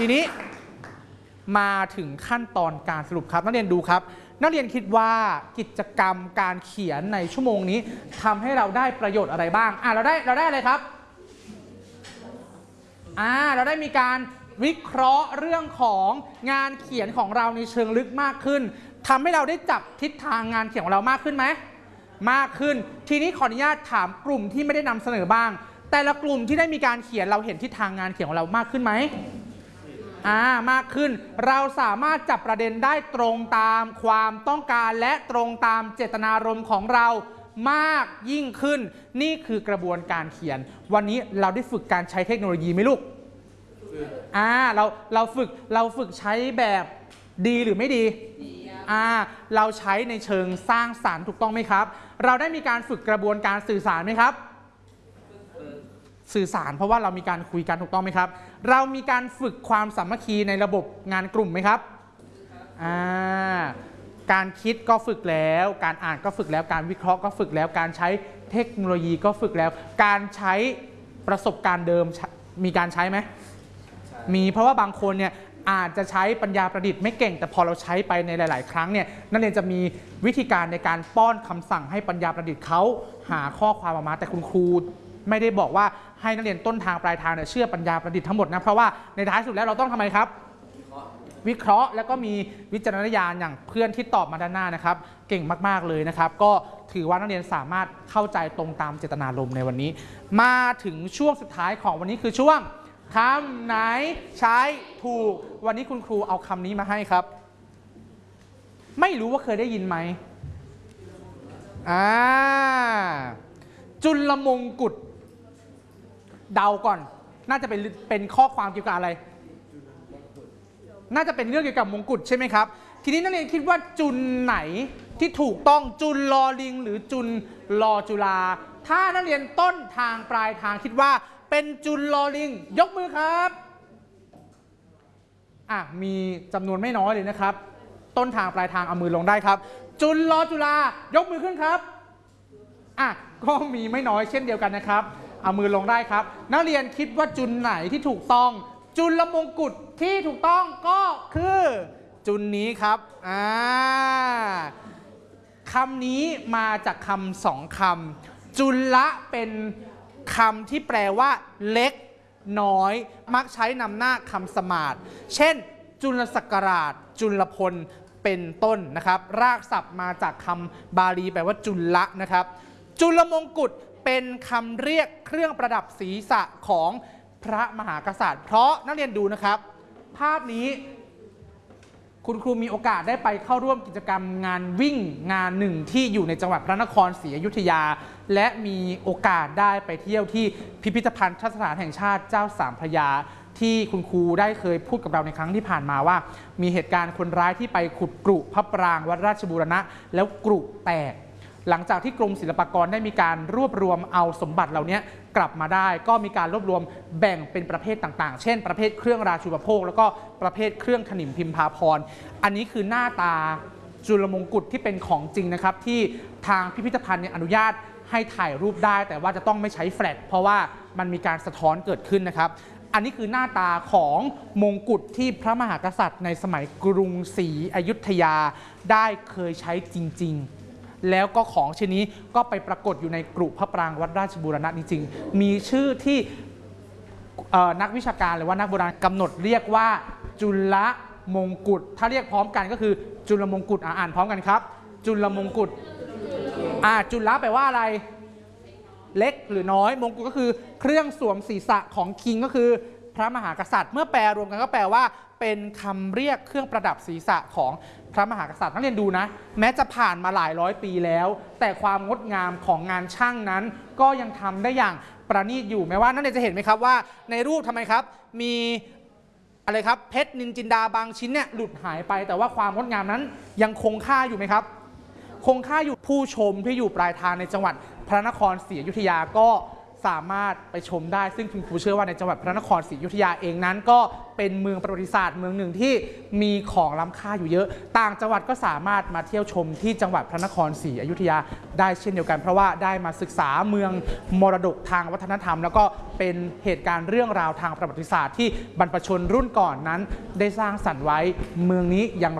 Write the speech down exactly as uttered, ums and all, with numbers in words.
ทีนี้มาถึงขั้นตอนการสรุปครับนักเรียนดูครับนักเรียนคิดว่ากิจกรรมการเขียนในชั่วโมงนี้ทำให้เราได้ประโยชน์อะไรบ้างอ่ะเราได้เราได้อะไรครับอ่าเราได้มีการวิเคราะห์เรื่องของงานเขียนของเราในเชิงลึกมากขึ้นทำให้เราได้จับทิศทางงานเขียนของเรามากขึ้นไหมมากขึ้นทีนี้ขออนุญาตถามกลุ่มที่ไม่ได้นำเสนอบ้างแต่ละกลุ่มที่ได้มีการเขียนเราเห็นทิศทางงานเขียนของเรามากขึ้นไหมอ่ามากขึ้นเราสามารถจับประเด็นได้ตรงตามความต้องการและตรงตามเจตนารมณ์ของเรามากยิ่งขึ้นนี่คือกระบวนการเขียนวันนี้เราได้ฝึกการใช้เทคโนโลยีไหมลูกอ่าเราเราฝึกเราฝึกใช้แบบดีหรือไม่ดีอ่าเราใช้ในเชิงสร้างสรรค์ถูกต้องไหมครับเราได้มีการฝึกกระบวนการสื่อสารไหมครับสื่อสารเพราะว่าเรามีการคุยกันถูกต้องไหมครับเรามีการฝึกความสามัคคีในระบบงานกลุ่มไหมครับอ่าการคิดก็ฝึกแล้วการอ่านก็ฝึกแล้วการวิเคราะห์ก็ฝึกแล้วการใช้เทคโนโลยีก็ฝึกแล้วการใช้ประสบการณ์เดิมมีการใช้ไหมมีเพราะว่าบางคนเนี่ยอาจจะใช้ปัญญาประดิษฐ์ไม่เก่งแต่พอเราใช้ไปในหลายๆครั้งเนี่ยนักเรียนจะมีวิธีการในการป้อนคำสั่งให้ปัญญาประดิษฐ์เขาหาข้อความออกมาแต่คุณครูไม่ได้บอกว่าให้นักเรียนต้นทางปลายทางเนี่ยเชื่อปัญญาประดิษฐ์ทั้งหมดนะเพราะว่าในท้ายสุดแล้วเราต้องทำไมครับวิเคราะห์แล้วก็มีวิจารณญาณอย่างเพื่อนที่ตอบมาด้านหน้านะครับเก่งมากๆเลยนะครับก็ถือว่านักเรียนสามารถเข้าใจตรงตามเจตนารมณ์ในวันนี้มาถึงช่วงสุดท้ายของวันนี้คือช่วงคำไหนใช้ถูกวันนี้คุณครูเอาคำนี้มาให้ครับไม่รู้ว่าเคยได้ยินไหมอ่าจุลมงกุฎเดาก่อนน่าจะเป็นเป็นข้อความเกี่ยวกับอะไรน่าจะเป็นเรื่องเกี่ยวกับมงกุฎใช่ไหมครับทีนี้นักเรียนคิดว่าจุลไหนที่ถูกต้องจุลลอลิงหรือจุลลอจุฬาถ้านักเรียนต้นทางปลายทางคิดว่าเป็นจุลลอลิงยกมือครับอ่ะมีจำนวนไม่น้อยเลยนะครับต้นทางปลายทางเอามือลงได้ครับจุลลอจุฬายกมือขึ้นครับอ่ะก็มีไม่น้อยเช่นเดียวกันนะครับเอามือลงได้ครับนักเรียนคิดว่าจุลไหนที่ถูกต้องจุลมงกุฎที่ถูกต้องก็คือจุลนี้ครับอ่าคำนี้มาจากคำสองคำจุละเป็นคำที่แปลว่าเล็กน้อยมักใช้นำหน้าคำสมาสเช่นจุลศักราชจุลพลเป็นต้นนะครับรากศัพท์มาจากคำบาลีแปลว่าจุละนะครับจุลมงกุฎเป็นคำเรียกเครื่องประดับศีรษะของพระมหากษัตริย์เพราะนักเรียนดูนะครับภาพนี้คุณครูมีโอกาสได้ไปเข้าร่วมกิจกรรมงานวิ่งงานหนึ่งที่อยู่ในจังหวัดพระนครศรีอยุธยาและมีโอกาสได้ไปเที่ยวที่พิพิธภัณฑ์สถานแห่งชาติเจ้าสามพระยาที่คุณครูได้เคยพูดกับเราในครั้งที่ผ่านมาว่ามีเหตุการณ์คนร้ายที่ไปขุดกรุพระปรางวัดราชบูรณะแล้วกรุแตกหลังจากที่กรมศิลปากรได้มีการรวบรวมเอาสมบัติเหล่านี้กลับมาได้ก็มีการรวบรวมแบ่งเป็นประเภทต่างๆเช่นประเภทเครื่องราชูปโภคแล้วก็ประเภทเครื่องถนิมพิมพาภรณ์อันนี้คือหน้าตาจุลมงกุฎที่เป็นของจริงนะครับที่ทางพิพิธภัณฑ์อนุญาตให้ถ่ายรูปได้แต่ว่าจะต้องไม่ใช้แฟลชเพราะว่ามันมีการสะท้อนเกิดขึ้นนะครับอันนี้คือหน้าตาของมงกุฎที่พระมหากษัตริย์ในสมัยกรุงศรีอยุธยาได้เคยใช้จริงๆแล้วก็ของชิ้นนี้ก็ไปปรากฏอยู่ในกรุพระปรางวัดราชบูรณะจริงๆมีชื่อที่นักวิชาการหรือว่านักโบราณกำหนดเรียกว่าจุลมงกุฎถ้าเรียกพร้อมกันก็คือจุลมงกุฎอ่านพร้อมกันครับจุลมงกุฎอ่าจุลแปลว่าอะไรเล็กหรือน้อยมงกุฎก็คือเครื่องสวมศีรษะของคิงก็คือพระมหากษัตริย์เมื่อแปลรวมกันก็แปลว่าเป็นคำเรียกเครื่องประดับศีรษะของพระมหากษัตริย์นักเรียนดูนะแม้จะผ่านมาหลายร้อยปีแล้วแต่ความงดงามของงานช่างนั้นก็ยังทำได้อย่างประณีตอยู่แม้ว่านักเรียนจะเห็นไหมครับว่าในรูปทำไมครับมีอะไรครับเพชรนินจินดาบางชิ้นเนี่ยหลุดหายไปแต่ว่าความงดงามนั้นยังคงค่าอยู่ไหมครับคงค่าอยู่ผู้ชมที่อยู่ปลายทางในจังหวัดพระนครศรีอยุธยาก็สามารถไปชมได้ซึ่งคุณครูเชื่อว่าในจังหวัดพระนครศรีอยุธยาเองนั้นก็เป็นเมืองประวัติศาสตร์เมืองหนึ่งที่มีของล้ำค่าอยู่เยอะต่างจังหวัดก็สามารถมาเที่ยวชมที่จังหวัดพระนครศรีอยุธยาได้เช่นเดียวกันเพราะว่าได้มาศึกษาเมืองมรดกทางวัฒนธรรมแล้วก็เป็นเหตุการณ์เรื่องราวทางประวัติศาสตร์ที่บรรพชนรุ่นก่อนนั้นได้สร้างสรรค์ไว้เมืองนี้ยัง